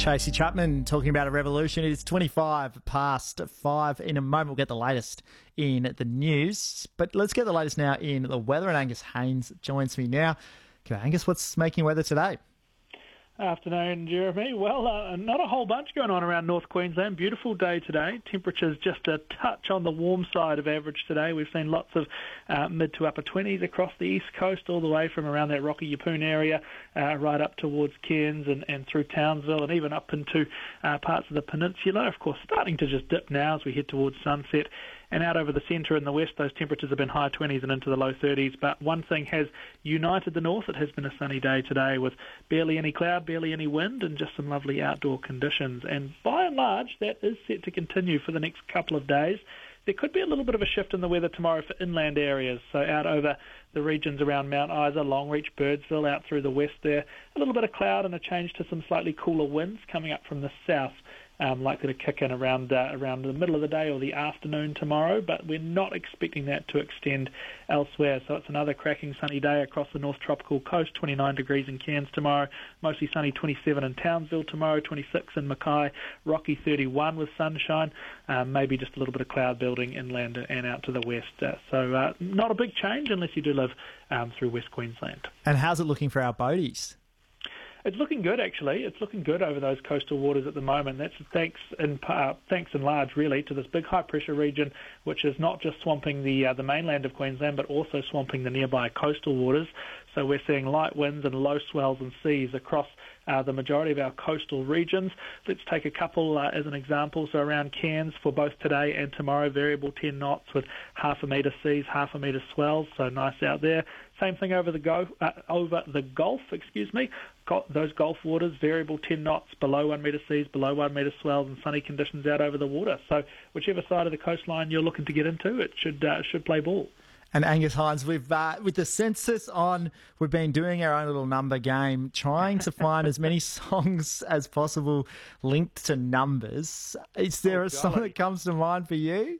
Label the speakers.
Speaker 1: Tracy Chapman talking about a revolution. It's 25 past 5. In a moment, we'll get the latest in the news. But let's get the latest now in the weather. And Angus Haynes joins me now. Okay, Angus, what's making weather today?
Speaker 2: Afternoon, Jeremy. Well, not a whole bunch going on around North Queensland. Beautiful day today. Temperatures just a touch on the warm side of average today. We've seen lots of mid to upper 20s across the east coast, all the way from around that Rocky Yeppoon area, right up towards Cairns and through Townsville, and even up into parts of the peninsula. Of course, starting to just dip now as we head towards sunset. And out over the centre and the west, those temperatures have been high 20s and into the low 30s. But one thing has united the north. It has been a sunny day today with barely any cloud, barely any wind, and just some lovely outdoor conditions. And by and large, that is set to continue for the next couple of days. There could be a little bit of a shift in the weather tomorrow for inland areas. So out over the regions around Mount Isa, Longreach, Birdsville, out through the west there, a little bit of cloud and a change to some slightly cooler winds coming up from the south. Likely to kick in around the middle of the day or the afternoon tomorrow, but we're not expecting that to extend elsewhere. So it's another cracking sunny day across the North Tropical Coast, 29 degrees in Cairns tomorrow, mostly sunny 27 in Townsville tomorrow, 26 in Mackay, Rocky 31 with sunshine, maybe just a little bit of cloud building inland and out to the west. So not a big change unless you do live through West Queensland.
Speaker 1: And how's it looking for our boaties?
Speaker 2: It's looking good, actually. It's looking good over those coastal waters at the moment. That's thanks in large, really, to this big high-pressure region, which is not just swamping the mainland of Queensland, but also swamping the nearby coastal waters. So we're seeing light winds and low swells and seas across the majority of our coastal regions. Let's take a couple as an example. So around Cairns for both today and tomorrow, variable 10 knots with half a metre seas, half a metre swells. So nice out there. Same thing over the Gulf. Those Gulf waters, variable 10 knots, below 1 metre seas, below 1 metre swells, and sunny conditions out over the water. So whichever side of the coastline you're looking to get into, it should play ball.
Speaker 1: And Angus Haynes, with the census on, we've been doing our own little number game, trying to find as many songs as possible linked to numbers. Is there a song that comes to mind for you?